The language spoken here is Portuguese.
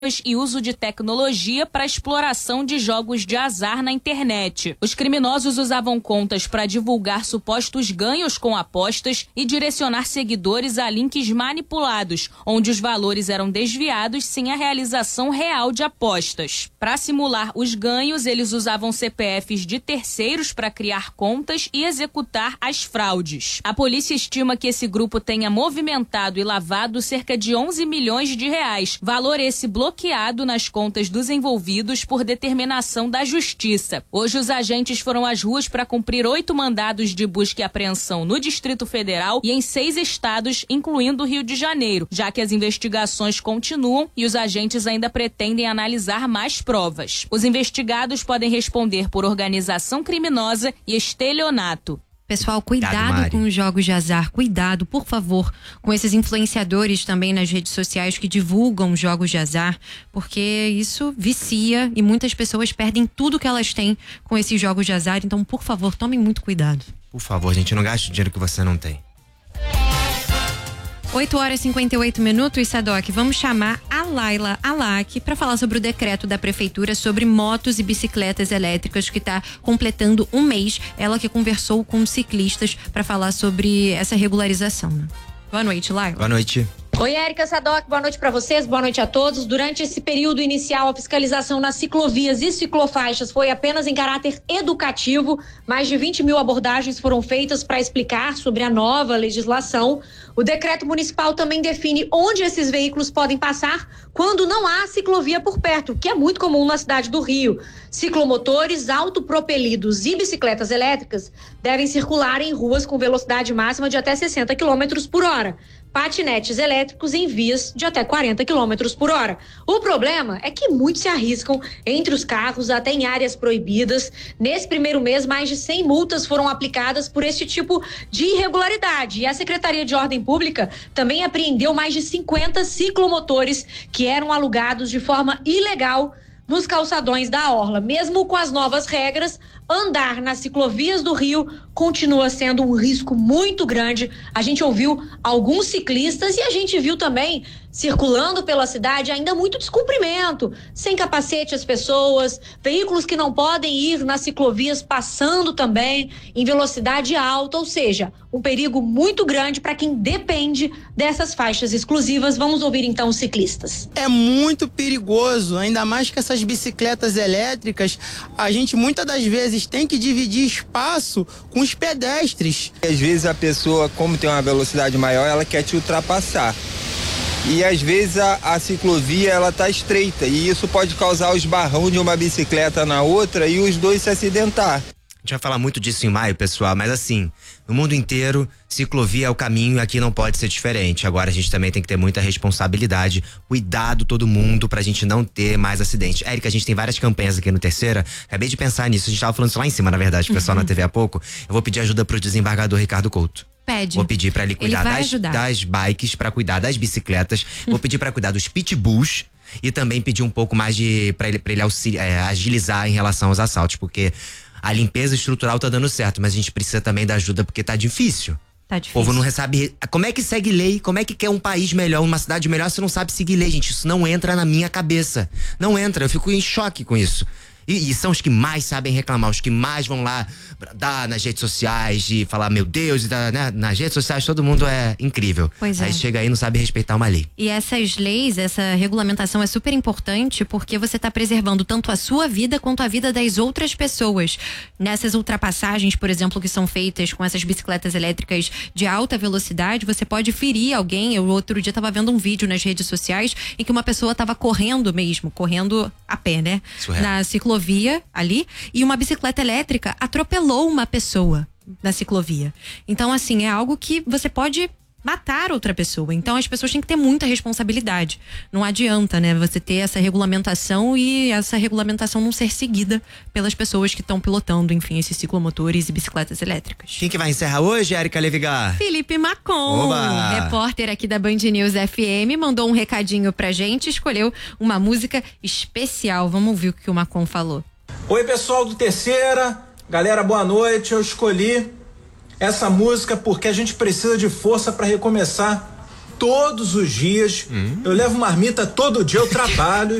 e uso de tecnologia para exploração de jogos de azar na internet. Os criminosos usavam contas para divulgar supostos ganhos com apostas e direcionar seguidores a links manipulados, onde os valores eram desviados sem a realização real de apostas. Para simular os ganhos, eles usavam CPFs de terceiros para criar contas e executar as fraudes. A polícia estima que esse grupo tenha movimentado e lavado cerca de 11 milhões de reais, valor esse bloqueado nas contas dos envolvidos por determinação da Justiça. Hoje, os agentes foram às ruas para cumprir 8 mandados de busca e apreensão no Distrito Federal e em 6 estados, incluindo o Rio de Janeiro, já que as investigações continuam e os agentes ainda pretendem analisar mais provas. Os investigados podem responder por organização criminosa e estelionato. Pessoal, cuidado com os jogos de azar, cuidado, por favor, com esses influenciadores também nas redes sociais que divulgam jogos de azar, porque isso vicia e muitas pessoas perdem tudo que elas têm com esses jogos de azar, então, por favor, tomem muito cuidado. Por favor, gente, não gaste o dinheiro que você não tem. 8h58, Sadoc, vamos chamar a Laila Alac para falar sobre o decreto da prefeitura sobre motos e bicicletas elétricas que está completando um mês. Ela que conversou com ciclistas para falar sobre essa regularização. Né? Boa noite, Laila. Boa noite. Oi, Érica, Sadoc, boa noite para vocês, boa noite a todos. Durante esse período inicial, a fiscalização nas ciclovias e ciclofaixas foi apenas em caráter educativo. Mais de 20 mil abordagens foram feitas para explicar sobre a nova legislação. O decreto municipal também define onde esses veículos podem passar quando não há ciclovia por perto, que é muito comum na cidade do Rio. Ciclomotores, autopropelidos e bicicletas elétricas devem circular em ruas com velocidade máxima de até 60 km por hora. Patinetes elétricos em vias de até 40 km por hora. O problema é que muitos se arriscam entre os carros até em áreas proibidas. Nesse primeiro mês, mais de 100 multas foram aplicadas por esse tipo de irregularidade. E a Secretaria de Ordem Pública também apreendeu mais de 50 ciclomotores que eram alugados de forma ilegal nos calçadões da orla. Mesmo com as novas regras, andar nas ciclovias do Rio continua sendo um risco muito grande. A gente ouviu alguns ciclistas e a gente viu também, circulando pela cidade, ainda muito descumprimento, sem capacete as pessoas, veículos que não podem ir nas ciclovias passando também em velocidade alta, ou seja, um perigo muito grande para quem depende dessas faixas exclusivas. Vamos ouvir então os ciclistas. É muito perigoso, ainda mais que essas bicicletas elétricas, a gente muitas das vezes tem que dividir espaço com os pedestres. Às vezes a pessoa, como tem uma velocidade maior, ela quer te ultrapassar. E às vezes a ciclovia ela tá estreita e isso pode causar o esbarrão de uma bicicleta na outra e os dois se acidentar. A gente vai falar muito disso em maio, pessoal, mas assim, no mundo inteiro, ciclovia é o caminho e aqui não pode ser diferente. Agora a gente também tem que ter muita responsabilidade, cuidado todo mundo pra gente não ter mais acidente. Érica, a gente tem várias campanhas aqui no Terceira, acabei de pensar nisso, a gente tava falando isso lá em cima, na verdade, o pessoal na TV há pouco. Eu vou pedir ajuda pro desembargador Ricardo Couto. Pede. Vou pedir pra ele cuidar das bikes, pra cuidar das bicicletas, vou pedir pra cuidar dos pitbulls e também pedir um pouco mais pra ele agilizar em relação aos assaltos, porque a limpeza estrutural tá dando certo, mas a gente precisa também da ajuda porque tá difícil. Tá difícil. O povo não sabe. Como é que segue lei? Como é que quer um país melhor, uma cidade melhor, se não sabe seguir lei, gente? Isso não entra na minha cabeça. Não entra, eu fico em choque com isso. E são os que mais sabem reclamar, os que mais vão lá dar nas redes sociais e falar, meu Deus, né? Nas redes sociais todo mundo é incrível. Pois é. Aí chega aí e não sabe respeitar uma lei. E essas leis, essa regulamentação é super importante porque você está preservando tanto a sua vida quanto a vida das outras pessoas. Nessas ultrapassagens, por exemplo, que são feitas com essas bicicletas elétricas de alta velocidade, você pode ferir alguém. Eu outro dia estava vendo um vídeo nas redes sociais em que uma pessoa estava correndo a pé, né? Surreal. Na ciclovia ali, e uma bicicleta elétrica atropelou uma pessoa na ciclovia. Então, assim, é algo que você pode matar outra pessoa. Então, as pessoas têm que ter muita responsabilidade. Não adianta, né, você ter essa regulamentação e essa regulamentação não ser seguida pelas pessoas que estão pilotando, enfim, esses ciclomotores e bicicletas elétricas. Quem que vai encerrar hoje, Érica Levigar? Felipe Macon, Oba! repórter aqui da Band News FM, mandou um recadinho pra gente, escolheu uma música especial. Vamos ouvir o que o Macon falou. Oi, pessoal do Terceira, galera, boa noite. Eu escolhi essa música porque a gente precisa de força para recomeçar todos os dias. Eu levo marmita todo dia, eu trabalho.